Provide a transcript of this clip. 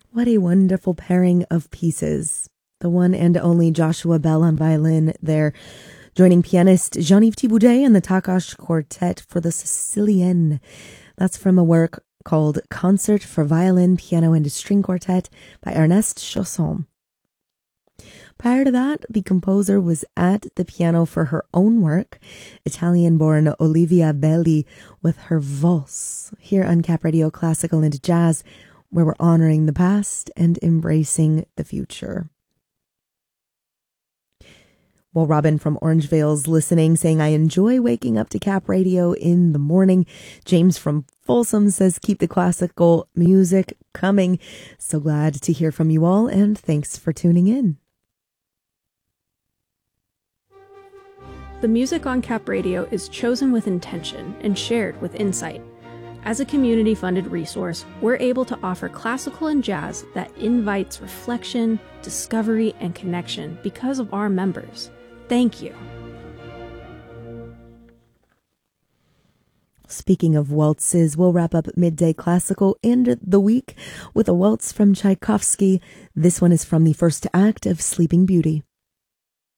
What a wonderful pairing of pieces. The one and only Joshua Bell on violin there, joining pianist Jean-Yves Thibaudet and the Takash Quartet for the Sicilienne. That's from a work called Concert for Violin, Piano and String Quartet by Ernest Chausson. Prior to that, the composer was at the piano for her own work, Italian-born Olivia Belli, with her Valse, here on Cap Radio Classical and Jazz, where we're honoring the past and embracing the future. Well, Robin from Orangevale's listening, saying, I enjoy waking up to Cap Radio in the morning. James from Folsom says, keep the classical music coming. So glad to hear from you all, and thanks for tuning in. The music on Cap Radio is chosen with intention and shared with insight. As a community-funded resource, we're able to offer classical and jazz that invites reflection, discovery, and connection because of our members. Thank you. Speaking of waltzes, we'll wrap up Midday Classical and the week with a waltz from Tchaikovsky. This one is from the first act of Sleeping Beauty.